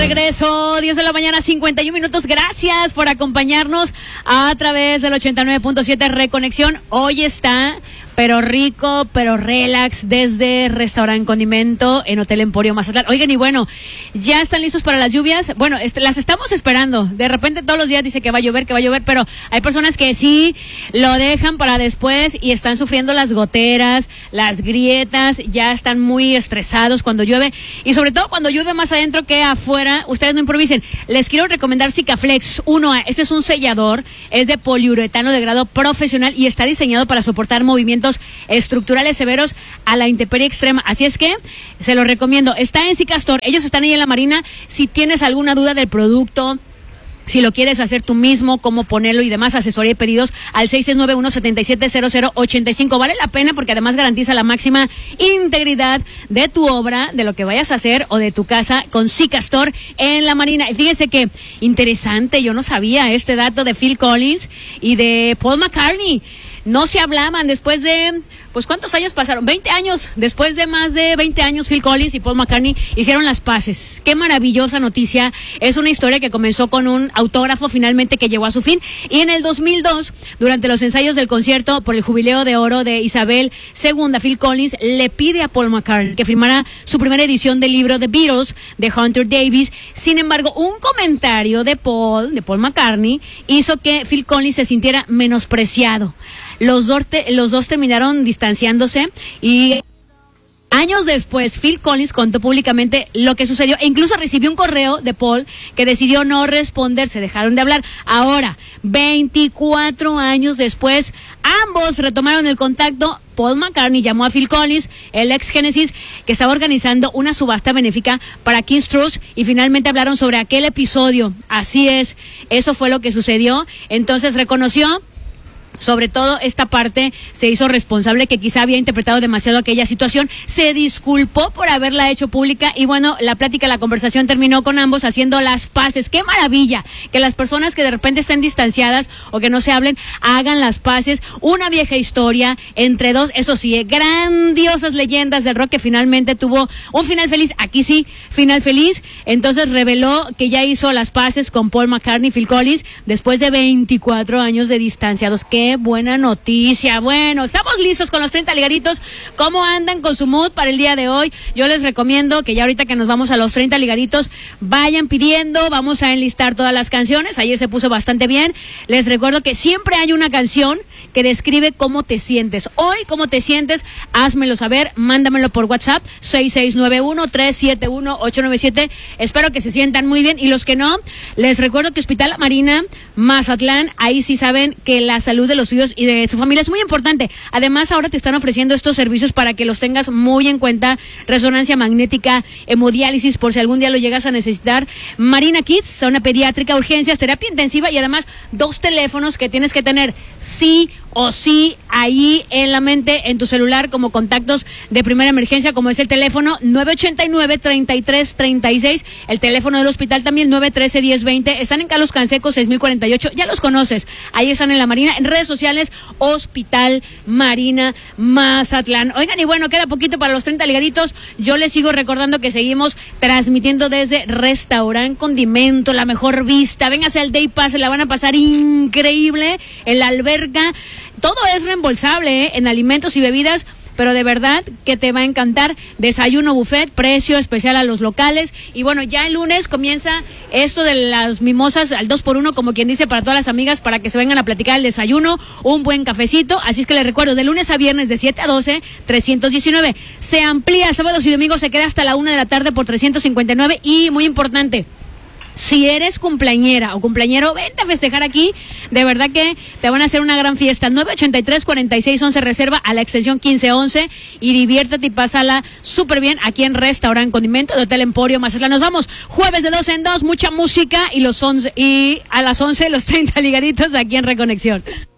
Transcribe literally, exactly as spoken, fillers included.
regreso, diez de la mañana, cincuenta y un minutos. Gracias por acompañarnos a través del ochenta y nueve punto siete Reconexión. Hoy está, pero rico, pero relax, desde Restaurant Condimento en Hotel Emporio Mazatlán. Oigan, y bueno, ¿ya están listos para las lluvias? Bueno, este, las estamos esperando. De repente todos los días dice que va a llover, que va a llover, pero hay personas que sí lo dejan para después y están sufriendo las goteras, las grietas, ya están muy estresados cuando llueve, y sobre todo cuando llueve más adentro que afuera. Ustedes no improvisen. Les quiero recomendar Sikaflex uno A. Este es un sellador, es de poliuretano de grado profesional y está diseñado para soportar movimientos estructurales severos a la intemperie extrema. Así es que se lo recomiendo. Está en Sikastor. Ellos están ahí en la Marina. Si tienes alguna duda del producto, si lo quieres hacer tú mismo, cómo ponerlo y demás, asesoría y pedidos al seis seis nueve uno, siete siete cero cero ocho cinco. Vale la pena porque además garantiza la máxima integridad de tu obra, de lo que vayas a hacer o de tu casa con Sikastor en la Marina. Y fíjense que interesante, yo no sabía este dato de Phil Collins y de Paul McCartney. No se hablaban después de, pues ¿cuántos años pasaron? veinte años, después de más de veinte años, Phil Collins y Paul McCartney hicieron las paces. Qué maravillosa noticia. Es una historia que comenzó con un autógrafo finalmente que llegó a su fin. Y en el dos mil dos, durante los ensayos del concierto por el Jubileo de Oro de Isabel segunda, Phil Collins le pide a Paul McCartney que firmara su primera edición del libro The Beatles de Hunter Davis. Sin embargo, un comentario de Paul, de Paul McCartney, hizo que Phil Collins se sintiera menospreciado. Los dos, te, los dos terminaron distanciándose y años después Phil Collins contó públicamente lo que sucedió e incluso recibió un correo de Paul que decidió no responder, se dejaron de hablar. Ahora, veinticuatro años después, ambos retomaron el contacto. Paul McCartney llamó a Phil Collins, el ex Genesis, que estaba organizando una subasta benéfica para King's Trust, y finalmente hablaron sobre aquel episodio. Así es, eso fue lo que sucedió. Entonces reconoció, sobre todo esta parte, se hizo responsable que quizá había interpretado demasiado aquella situación, se disculpó por haberla hecho pública y bueno, la plática, la conversación terminó con ambos haciendo las paces. ¡Qué maravilla! Que las personas que de repente estén distanciadas o que no se hablen, hagan las paces. Una vieja historia entre dos, eso sí, eh, grandiosas leyendas del rock que finalmente tuvo un final feliz. Aquí sí, final feliz. Entonces reveló que ya hizo las paces con Paul McCartney y Phil Collins después de veinticuatro años de distanciados. ¡Qué Qué buena noticia! Bueno, estamos listos con los treinta ligaditos. ¿Cómo andan con su mood para el día de hoy? Yo les recomiendo que ya ahorita que nos vamos a los treinta ligaditos, vayan pidiendo, vamos a enlistar todas las canciones. Ayer se puso bastante bien. Les recuerdo que siempre hay una canción que describe cómo te sientes. Hoy, ¿cómo te sientes? Házmelo saber, mándamelo por WhatsApp, seis seis nueve uno, tres siete uno, ocho nueve siete. Espero que se sientan muy bien, y los que no, les recuerdo que Hospital La Marina, Mazatlán, ahí sí saben que la salud de los suyos y de su familia es muy importante. Además, ahora te están ofreciendo estos servicios para que los tengas muy en cuenta: resonancia magnética, hemodiálisis, por si algún día lo llegas a necesitar, Marina Kids, zona pediátrica, urgencias, terapia intensiva, y además dos teléfonos que tienes que tener sí o sí ahí en la mente, en tu celular, como contactos de primera emergencia, como es el teléfono nueve ocho nueve, treinta y tres, treinta y seis, el teléfono del hospital también nueve uno tres, diez veinte. Están en Carlos Canseco seis mil cuarenta y ocho, ya los conoces, ahí están en la Marina. En redes sociales, Hospital Marina Mazatlán. Oigan, y bueno, queda poquito para los treinta ligaditos. Yo les sigo recordando que seguimos transmitiendo desde Restaurant Condimento, la mejor vista. Véngase al Day Pass, la van a pasar increíble en la alberca. Todo es reembolsable, ¿eh? En alimentos y bebidas, pero de verdad que te va a encantar. Desayuno buffet, precio especial a los locales. Y bueno, ya el lunes comienza esto de las mimosas al dos por uno, como quien dice, para todas las amigas, para que se vengan a platicar el desayuno, un buen cafecito. Así es que les recuerdo, de lunes a viernes de siete a doce, trescientos diecinueve. Se amplía sábados y domingos, se queda hasta la una de la tarde por trescientos cincuenta y nueve. Y muy importante, si eres cumpleañera o cumpleañero, vente a festejar aquí. De verdad que te van a hacer una gran fiesta. nueve ocho tres, cuatro seis once, reserva a la extensión quince once y diviértete y pásala súper bien aquí en Restaurant Condimento de Hotel Emporio Mazatlán. Nos vamos jueves de dos en dos, mucha música, y los once, y a las once los treinta ligaditos aquí en Reconexión.